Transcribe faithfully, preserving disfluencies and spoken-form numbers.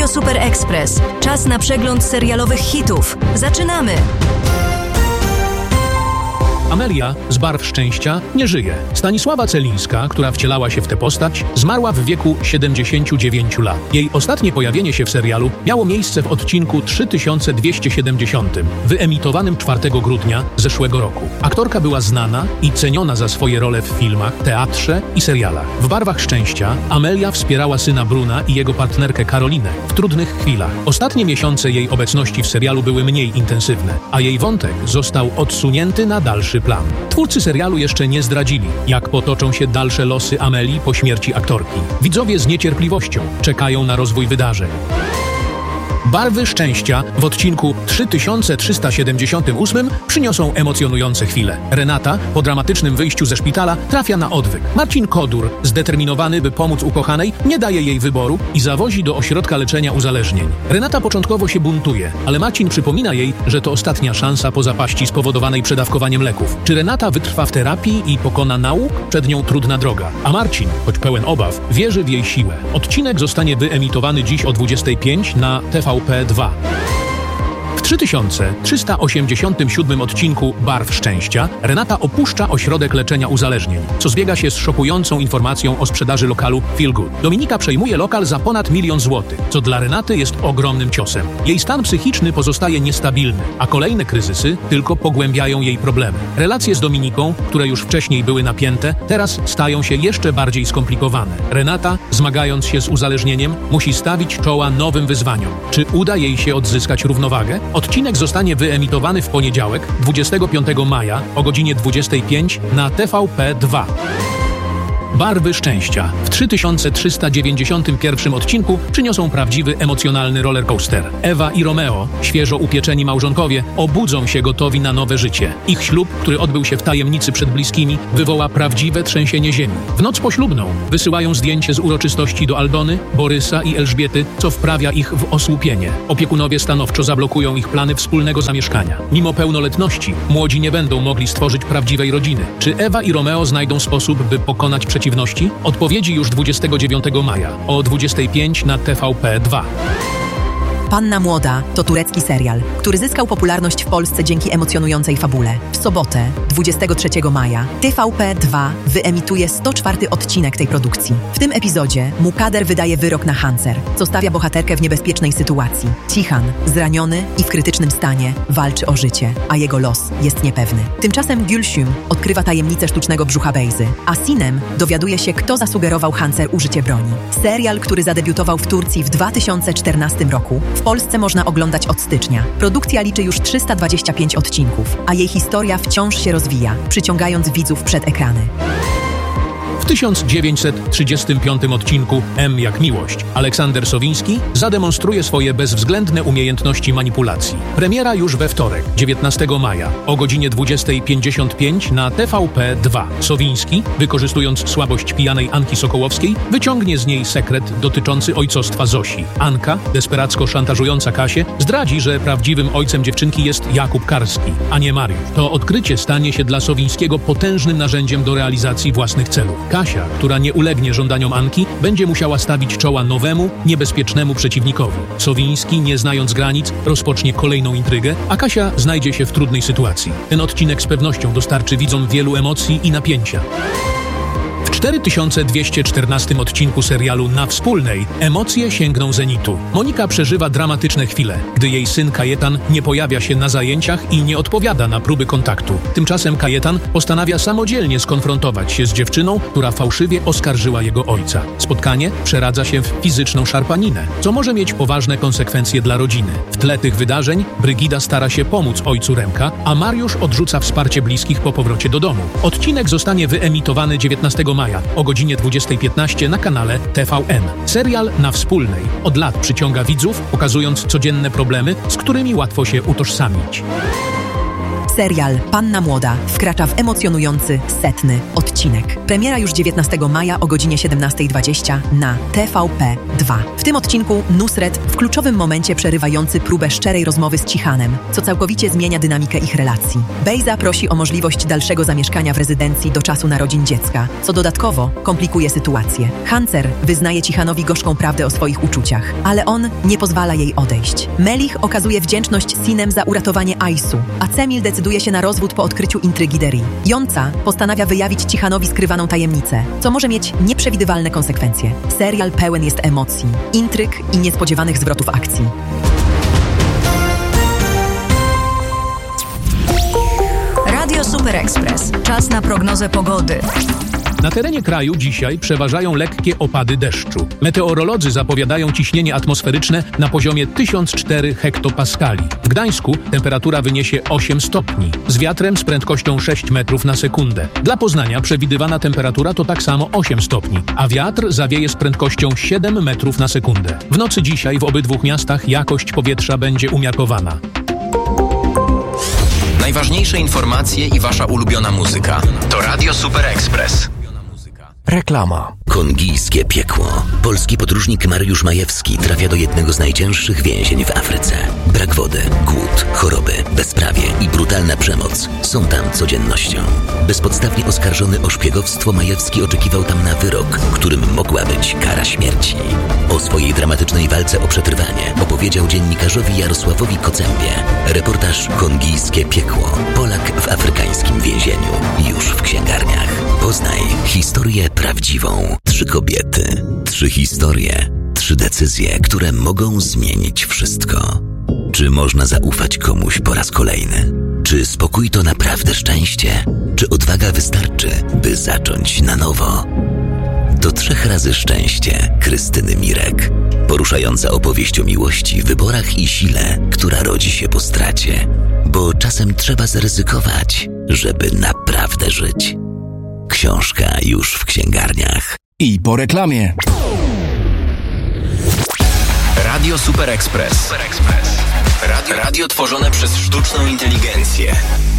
Radio Super Express. Czas na przegląd serialowych hitów. Zaczynamy! Amelia z Barw Szczęścia nie żyje. Stanisława Celińska, która wcielała się w tę postać, zmarła w wieku siedemdziesięciu dziewięciu lat. Jej ostatnie pojawienie się w serialu miało miejsce w odcinku trzy tysiące dwieście siedemdziesiątym, wyemitowanym czwartego grudnia zeszłego roku. Aktorka była znana i ceniona za swoje role w filmach, teatrze i serialach. W Barwach Szczęścia Amelia wspierała syna Bruna i jego partnerkę Karolinę w trudnych chwilach. Ostatnie miesiące jej obecności w serialu były mniej intensywne, a jej wątek został odsunięty na dalszy plan. Twórcy serialu jeszcze nie zdradzili, jak potoczą się dalsze losy Amelii po śmierci aktorki. Widzowie z niecierpliwością czekają na rozwój wydarzeń. Barwy Szczęścia w odcinku trzy tysiące trzysta siedemdziesiątym ósmym przyniosą emocjonujące chwile. Renata po dramatycznym wyjściu ze szpitala trafia na odwyk. Marcin Kodur, zdeterminowany, by pomóc ukochanej, nie daje jej wyboru i zawozi do ośrodka leczenia uzależnień. Renata początkowo się buntuje, ale Marcin przypomina jej, że to ostatnia szansa po zapaści spowodowanej przedawkowaniem leków. Czy Renata wytrwa w terapii i pokona nauk? Przed nią trudna droga. A Marcin, choć pełen obaw, wierzy w jej siłę. Odcinek zostanie wyemitowany dziś o dwudziestej piątej na T V P dwa. W trzy tysiące trzysta osiemdziesiątym siódmym odcinku Barw Szczęścia Renata opuszcza ośrodek leczenia uzależnień, co zbiega się z szokującą informacją o sprzedaży lokalu Feel Good. Dominika przejmuje lokal za ponad milion złotych, co dla Renaty jest ogromnym ciosem. Jej stan psychiczny pozostaje niestabilny, a kolejne kryzysy tylko pogłębiają jej problemy. Relacje z Dominiką, które już wcześniej były napięte, teraz stają się jeszcze bardziej skomplikowane. Renata, zmagając się z uzależnieniem, musi stawić czoła nowym wyzwaniom. Czy uda jej się odzyskać równowagę? Odcinek zostanie wyemitowany w poniedziałek, dwudziestego piątego maja o godzinie dwudziestej piątej na T V P dwa. Barwy Szczęścia w trzy tysiące trzysta dziewięćdziesiątym pierwszym odcinku przyniosą prawdziwy emocjonalny rollercoaster. Ewa i Romeo, świeżo upieczeni małżonkowie, obudzą się gotowi na nowe życie. Ich ślub, który odbył się w tajemnicy przed bliskimi, wywoła prawdziwe trzęsienie ziemi. W noc poślubną wysyłają zdjęcie z uroczystości do Aldony, Borysa i Elżbiety, co wprawia ich w osłupienie. Opiekunowie stanowczo zablokują ich plany wspólnego zamieszkania. Mimo pełnoletności młodzi nie będą mogli stworzyć prawdziwej rodziny. Czy Ewa i Romeo znajdą sposób, by pokonać przeciwności? Odpowiedzi już dwudziestego dziewiątego maja o dwudziestej piątej na T V P dwa. Panna Młoda to turecki serial, który zyskał popularność w Polsce dzięki emocjonującej fabule. W sobotę, dwudziestego trzeciego maja, T V P dwa wyemituje sto czwarty odcinek tej produkcji. W tym epizodzie Mukader wydaje wyrok na Hancer, co stawia bohaterkę w niebezpiecznej sytuacji. Cihan, zraniony i w krytycznym stanie, walczy o życie, a jego los jest niepewny. Tymczasem Gülsüm odkrywa tajemnicę sztucznego brzucha Bejzy, a Sinem dowiaduje się, kto zasugerował Hancer użycie broni. Serial, który zadebiutował w Turcji w dwa tysiące czternastym roku, w Polsce można oglądać od stycznia. Produkcja liczy już trzysta dwadzieścia pięć odcinków, a jej historia wciąż się rozwija, przyciągając widzów przed ekrany. W tysiąc dziewięćset trzydziestym piątym odcinku M jak miłość Aleksander Sowiński zademonstruje swoje bezwzględne umiejętności manipulacji. Premiera już we wtorek, dziewiętnastego maja o godzinie dwudziestej pięćdziesiąt pięć na T V P dwa. Sowiński, wykorzystując słabość pijanej Anki Sokołowskiej, wyciągnie z niej sekret dotyczący ojcostwa Zosi. Anka, desperacko szantażująca Kasię, zdradzi, że prawdziwym ojcem dziewczynki jest Jakub Karski, a nie Mariusz. To odkrycie stanie się dla Sowińskiego potężnym narzędziem do realizacji własnych celów. Kasia, która nie ulegnie żądaniom Anki, będzie musiała stawić czoła nowemu, niebezpiecznemu przeciwnikowi. Sowiński, nie znając granic, rozpocznie kolejną intrygę, a Kasia znajdzie się w trudnej sytuacji. Ten odcinek z pewnością dostarczy widzom wielu emocji i napięcia. W cztery tysiące dwieście czternastym odcinku serialu Na Wspólnej emocje sięgną zenitu. Monika przeżywa dramatyczne chwile, gdy jej syn Kajetan nie pojawia się na zajęciach i nie odpowiada na próby kontaktu. Tymczasem Kajetan postanawia samodzielnie skonfrontować się z dziewczyną, która fałszywie oskarżyła jego ojca. Spotkanie przeradza się w fizyczną szarpaninę, co może mieć poważne konsekwencje dla rodziny. W tle tych wydarzeń Brygida stara się pomóc ojcu Remka, a Mariusz odrzuca wsparcie bliskich po powrocie do domu. Odcinek zostanie wyemitowany dziewiętnastego maja o godzinie dwudziestej piętnaście na kanale T V N. Serial Na Wspólnej od lat przyciąga widzów, pokazując codzienne problemy, z którymi łatwo się utożsamić. Serial Panna Młoda wkracza w emocjonujący, setny odcinek. Premiera już dziewiętnastego maja o godzinie siedemnasta dwadzieścia na T V P dwa. W tym odcinku Nusret w kluczowym momencie przerywający próbę szczerej rozmowy z Cihanem, co całkowicie zmienia dynamikę ich relacji. Bejza prosi o możliwość dalszego zamieszkania w rezydencji do czasu narodzin dziecka, co dodatkowo komplikuje sytuację. Hancer wyznaje Cihanowi gorzką prawdę o swoich uczuciach, ale on nie pozwala jej odejść. Melich okazuje wdzięczność Sinem za uratowanie Aisu, a Cemil decyduje się na rozwód po odkryciu intrygi Deri. Jąca postanawia wyjawić Cihanowi skrywaną tajemnicę, co może mieć nieprzewidywalne konsekwencje. Serial pełen jest emocji, intryg i niespodziewanych zwrotów akcji. Radio Super Express. Czas na prognozę pogody. Na terenie kraju dzisiaj przeważają lekkie opady deszczu. Meteorolodzy zapowiadają ciśnienie atmosferyczne na poziomie tysiąc cztery hektopaskali. W Gdańsku temperatura wyniesie osiem stopni, z wiatrem z prędkością sześć metrów na sekundę. Dla Poznania przewidywana temperatura to tak samo osiem stopni, a wiatr zawieje z prędkością siedem metrów na sekundę. W nocy dzisiaj w obydwu miastach jakość powietrza będzie umiarkowana. Najważniejsze informacje i wasza ulubiona muzyka to Radio Super Express. Reklama. Kongijskie piekło. Polski podróżnik Mariusz Majewski trafia do jednego z najcięższych więzień w Afryce. Brak wody, głód, choroby, bezprawie i brutalna przemoc są tam codziennością. Bezpodstawnie oskarżony o szpiegowstwo, Majewski oczekiwał tam na wyrok, którym mogła być kara śmierci. O swojej dramatycznej walce o przetrwanie opowiedział dziennikarzowi Jarosławowi Kocembie. Reportaż Kongijskie piekło. Polak w afrykańskim więzieniu. Już w księgarniach. Poznaj historię prawdziwą. Trzy kobiety, trzy historie, trzy decyzje, które mogą zmienić wszystko. Czy można zaufać komuś po raz kolejny? Czy spokój to naprawdę szczęście? Czy odwaga wystarczy, by zacząć na nowo? Do trzech razy szczęście Krystyny Mirek. Poruszająca opowieść o miłości, wyborach i sile, która rodzi się po stracie. Bo czasem trzeba zaryzykować, żeby naprawdę żyć. Książka już w księgarniach. I po reklamie. Radio Super Express. Radio, radio tworzone przez sztuczną inteligencję.